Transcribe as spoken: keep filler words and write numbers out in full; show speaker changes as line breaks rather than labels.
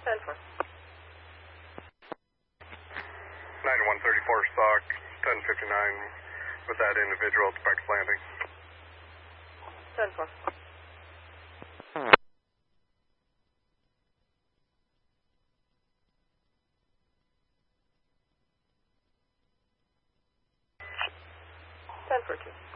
ten four.
nine one thirty-four stock, ten fifty-nine with that individual at the breakfast landing.
ten four. ten four two.